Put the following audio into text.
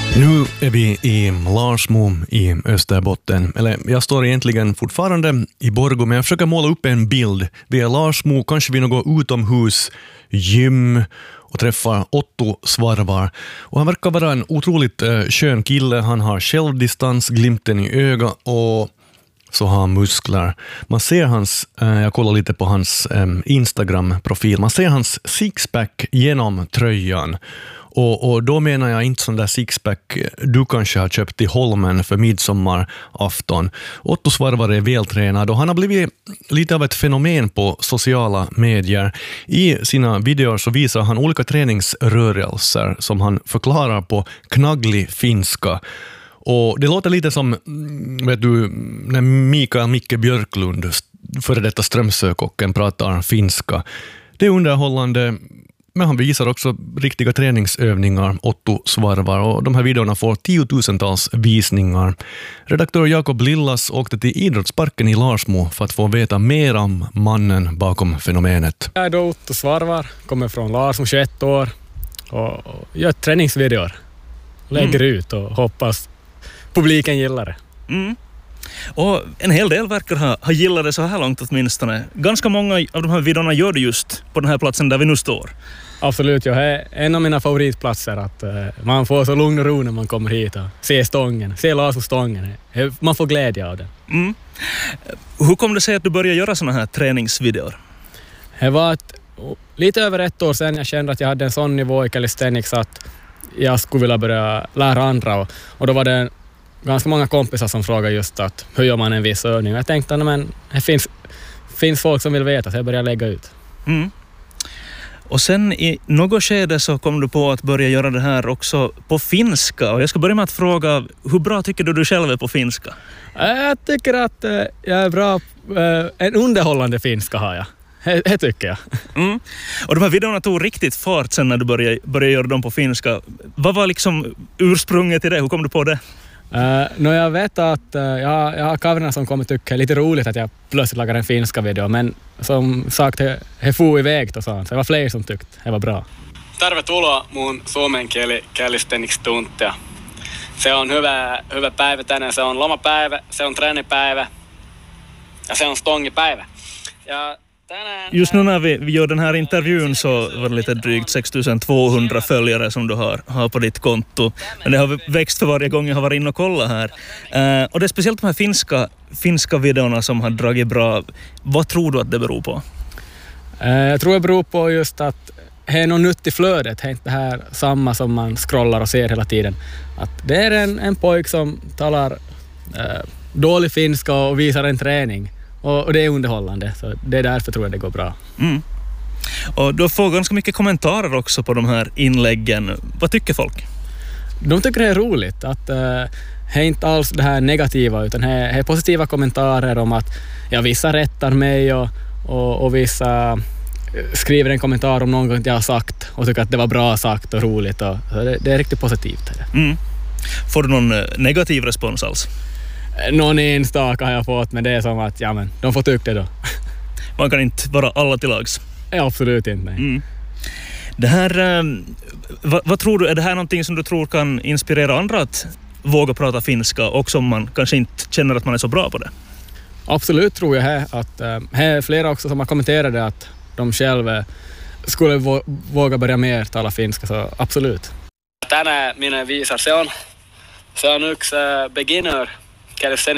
Nu är vi i Larsmo i Österbotten. Eller jag står egentligen fortfarande i Borgå, men jag försöker måla upp en bild. Vi är Larsmo, kanske vi något utomhus, gym och träffar Otto Svarvar. Och han verkar vara en otroligt skön kille. Han har självdistans, glimten i öga och så har han muskler. Man ser hans, jag kollar lite på hans Instagram-profil, man ser hans sixpack genom tröjan. Och då menar jag inte sån där sixpack du kanske har köpt i Holmen för midsommarafton. Otto Svarvar är vältränad och han har blivit lite av ett fenomen på sociala medier. I sina videor så visar han olika träningsrörelser som han förklarar på knagglig finska. Och det låter lite som, vet du, när Micke Björklund, före detta Strömsökocken, pratar finska. Det är underhållande, men han visar också riktiga träningsövningar, Otto Svarvar, och de här videorna får 10 000-tals visningar. Redaktör Jakob Lillas åkte till idrottsparken i Larsmo för att få veta mer om mannen bakom fenomenet. Jag är då Otto Svarvar, kommer från Larsmo, 21 år och gör träningsvideor. Lägger ut och hoppas publiken gillar det. Mm. Och en hel del verkar ha gillat det så här långt åtminstone. Ganska många av de här videorna gör det just på den här platsen där vi nu står. Absolut, jag är en av mina favoritplatser. Att man får så lugn och ro när man kommer hit och ser stången, ser Larsmo-stången. Man får glädje av det. Mm. Hur kom det sig att du började göra såna här träningsvideor? Det var lite över 1 år sedan jag kände att jag hade en sån nivå i calisthenics att jag skulle vilja börja lära andra. Och då var det ganska många kompisar som frågade just att hur gör man en viss övning. Jag tänkte att det finns folk som vill veta, så jag började lägga ut. Mm. Och sen i något skede så kom du på att börja göra det här också på finska. Och jag ska börja med att fråga, hur bra tycker du själv är på finska? Jag tycker att jag är bra. En underhållande finska har jag. Det tycker jag. Mm. Och de här videorna tog riktigt fart sen när du började göra dem på finska. Vad var liksom ursprunget till det? Hur kom du på det? Jag vet att jag har kaverna som kommer tycka det är lite roligt att jag plötsligt lagar en finska video, men som sagt, det får iväg och sånt. Så det var fler som tyckte det var bra. Tervetuloa mun suomenkieli calisthenics-tuntia. Se on hyvä päivä tänään. Se on lomapäivä, se on treenipäivä ja se on stongipäivä. Ja just nu när vi gör den här intervjun så var det lite drygt 6200 följare som du har på ditt konto. Men det har växt för varje gång jag har varit inne och kollat här. Och det är speciellt de här finska videorna som har dragit bra. Vad tror du att det beror på? Jag tror det beror på just att det är något nytt i flödet. Det är inte det här samma som man scrollar och ser hela tiden. Att det är en pojk som talar dålig finska och visar en träning. Och det är underhållande, så det är därför tror jag det går bra. Mm. Och du får ganska mycket kommentarer också på de här inläggen. Vad tycker folk? De tycker det är roligt att det är inte alls det här negativa, utan det är positiva kommentarer om att vissa rättar mig och vissa skriver en kommentar om något jag har sagt och tycker att det var bra sagt och roligt. Och det är riktigt positivt. Mm. Får du någon negativ respons alls? Någon enstaka har jag fått, men det är som att de får tycka det då. Man kan inte vara alla till lags. Absolut inte, nej. Mm. Det här, vad tror du, är det här någonting som du tror kan inspirera andra att våga prata finska och som man kanske inte känner att man är så bra på det? Absolut tror jag att det är flera också som har kommenterat det, att de själva skulle våga börja mer tala finska, så absolut. Tänään minä viisar, se on yksi beginner